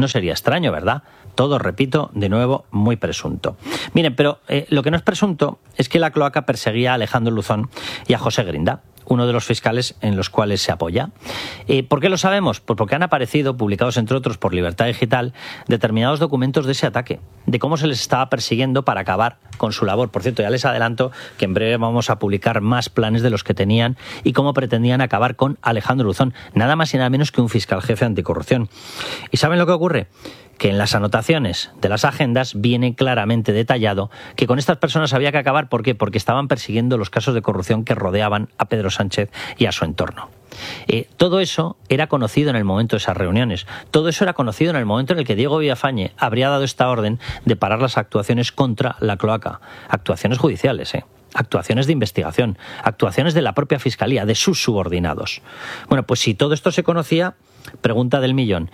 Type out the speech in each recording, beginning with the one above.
No sería extraño, ¿verdad? Todo, repito, de nuevo, muy presunto. Miren, pero lo que no es presunto es que la cloaca perseguía a Alejandro Luzón y a José Grinda, uno de los fiscales en los cuales se apoya. ¿Por qué lo sabemos? Pues porque han aparecido, publicados entre otros por Libertad Digital, determinados documentos de ese ataque, de cómo se les estaba persiguiendo para acabar con su labor. Por cierto, ya les adelanto que en breve vamos a publicar más planes de los que tenían y cómo pretendían acabar con Alejandro Luzón, nada más y nada menos que un fiscal jefe anticorrupción. ¿Y saben lo que ocurre? Que en las anotaciones de las agendas viene claramente detallado que con estas personas había que acabar. ¿Por qué? Porque estaban persiguiendo los casos de corrupción que rodeaban a Pedro Sánchez y a su entorno. Todo eso era conocido en el momento de esas reuniones. Todo eso era conocido en el momento en el que Diego Villafañe habría dado esta orden de parar las actuaciones contra la cloaca. Actuaciones judiciales, actuaciones de investigación, actuaciones de la propia Fiscalía, de sus subordinados. Bueno, pues si todo esto se conocía, pregunta del millón.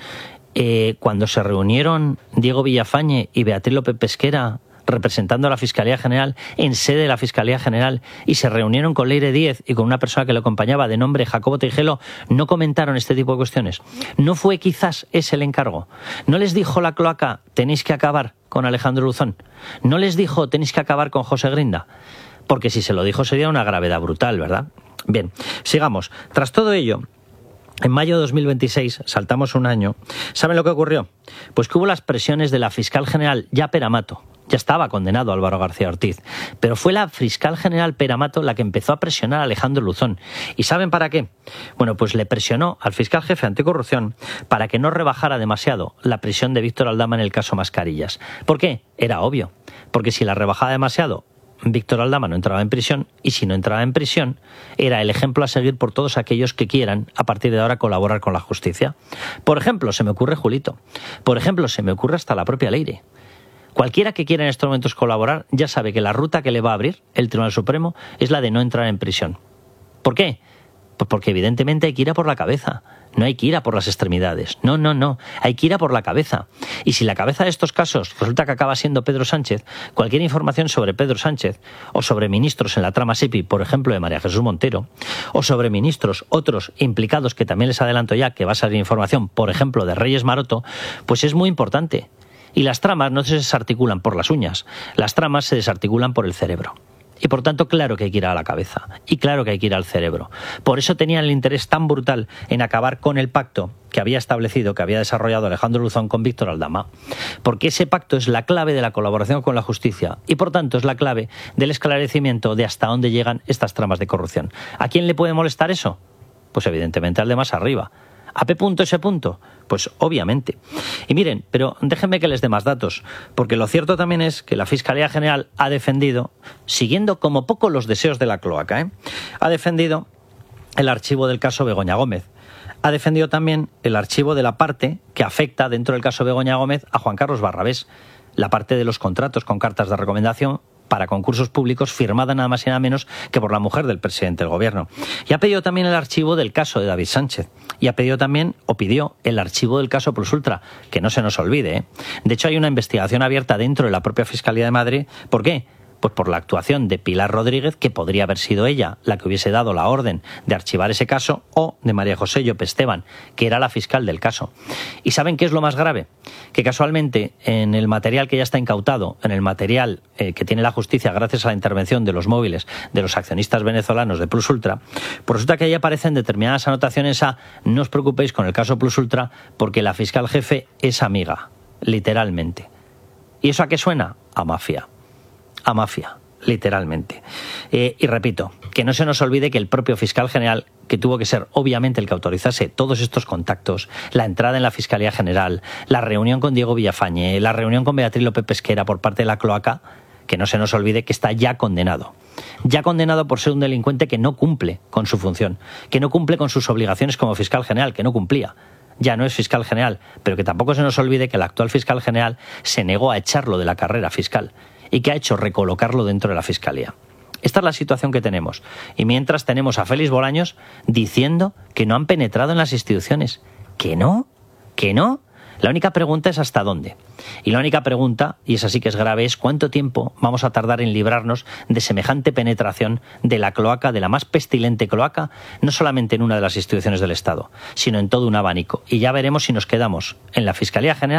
Cuando se reunieron Diego Villafañe y Beatriz López Pesquera representando a la Fiscalía General en sede de la Fiscalía General y se reunieron con Leire Díez y con una persona que lo acompañaba de nombre Jacobo Tejero, ¿no comentaron este tipo de cuestiones? ¿No fue quizás ese el encargo? ¿No les dijo la cloaca tenéis que acabar con Alejandro Luzón? ¿No les dijo tenéis que acabar con José Grinda? Porque si se lo dijo sería una gravedad brutal, ¿verdad? Bien, sigamos. Tras todo ello, en mayo de 2026, saltamos un año, ¿saben lo que ocurrió? Pues que hubo las presiones de la fiscal general ya Peramato. Ya estaba condenado Álvaro García Ortiz, pero fue la fiscal general Peramato la que empezó a presionar a Alejandro Luzón. ¿Y saben para qué? Bueno, pues le presionó al fiscal jefe anticorrupción para que no rebajara demasiado la prisión de Víctor Aldama en el caso Mascarillas. ¿Por qué? Era obvio, porque si la rebajaba demasiado, Víctor Aldama no entraba en prisión, y si no entraba en prisión, era el ejemplo a seguir por todos aquellos que quieran, a partir de ahora, colaborar con la justicia. Por ejemplo, se me ocurre Julito. Por ejemplo, se me ocurre hasta la propia Leire. Cualquiera que quiera en estos momentos colaborar ya sabe que la ruta que le va a abrir el Tribunal Supremo es la de no entrar en prisión. ¿Por qué? Pues porque evidentemente hay que ir a por la cabeza. No hay que ir a por las extremidades. No. Hay que ir a por la cabeza. Y si la cabeza de estos casos resulta que acaba siendo Pedro Sánchez, cualquier información sobre Pedro Sánchez o sobre ministros en la trama SEPI, por ejemplo, de María Jesús Montero, o sobre ministros otros implicados, que también les adelanto ya que va a salir información, por ejemplo, de Reyes Maroto, pues es muy importante. Y las tramas no se desarticulan por las uñas. Las tramas se desarticulan por el cerebro. Y por tanto, claro que hay que ir a la cabeza. Y claro que hay que ir al cerebro. Por eso tenían el interés tan brutal en acabar con el pacto que había establecido, que había desarrollado Alejandro Luzón con Víctor Aldama. Porque ese pacto es la clave de la colaboración con la justicia. Y por tanto es la clave del esclarecimiento de hasta dónde llegan estas tramas de corrupción. ¿A quién le puede molestar eso? Pues evidentemente al de más arriba. ¿A P. ese punto? Pues obviamente. Y miren, pero déjenme que les dé más datos, porque lo cierto también es que la Fiscalía General ha defendido, siguiendo como poco los deseos de la cloaca, ha defendido el archivo del caso Begoña Gómez. Ha defendido también el archivo de la parte que afecta dentro del caso Begoña Gómez a Juan Carlos Barrabés, la parte de los contratos con cartas de recomendación para concursos públicos firmada nada más y nada menos que por la mujer del presidente del gobierno. Y ha pedido también el archivo del caso de David Sánchez. Y ha pedido también, o pidió, el archivo del caso Plus Ultra, que no se nos olvide. De hecho, hay una investigación abierta dentro de la propia Fiscalía de Madrid. ¿Por qué? Pues por la actuación de Pilar Rodríguez, que podría haber sido ella la que hubiese dado la orden de archivar ese caso, o de María José Llop Esteban, que era la fiscal del caso. ¿Y saben qué es lo más grave? Que casualmente en el material que ya está incautado, en el material que tiene la justicia gracias a la intervención de los móviles de los accionistas venezolanos de Plus Ultra, pues resulta que ahí aparecen determinadas anotaciones a no os preocupéis con el caso Plus Ultra porque la fiscal jefe es amiga, literalmente. ¿Y eso a qué suena? A mafia. A mafia, literalmente. Y repito, que no se nos olvide que el propio fiscal general, que tuvo que ser obviamente el que autorizase todos estos contactos, la entrada en la Fiscalía General, la reunión con Diego Villafañe, la reunión con Beatriz López Pesquera por parte de la cloaca, que no se nos olvide que está ya condenado. Ya condenado por ser un delincuente que no cumple con su función, que no cumple con sus obligaciones como fiscal general, que no cumplía. Ya no es fiscal general, pero que tampoco se nos olvide que el actual fiscal general se negó a echarlo de la carrera fiscal y que ha hecho recolocarlo dentro de la Fiscalía. Esta es la situación que tenemos. Y mientras tenemos a Félix Bolaños diciendo que no han penetrado en las instituciones. ¿Que no? ¿Que no? La única pregunta es ¿hasta dónde? Y la única pregunta, y esa sí que es grave, es ¿cuánto tiempo vamos a tardar en librarnos de semejante penetración de la cloaca, de la más pestilente cloaca, no solamente en una de las instituciones del Estado, sino en todo un abanico? Y ya veremos si nos quedamos en la Fiscalía General